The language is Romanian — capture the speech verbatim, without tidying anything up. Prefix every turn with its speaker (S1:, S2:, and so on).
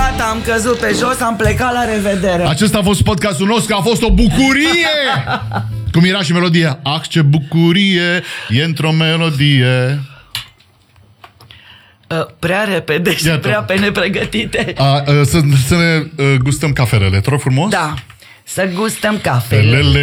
S1: gata, am căzut pe jos, am plecat, la revedere.
S2: Acesta a fost podcastul nostru, a fost o bucurie! Cum era și melodia. Ah, ce bucurie e într-o melodie.
S1: Uh, prea repede și
S2: Iată.
S1: prea pe nepregătite.
S2: A, a, să, să ne uh, gustăm cafelele, te rog frumos?
S1: Da, să gustăm cafele.
S2: Lele.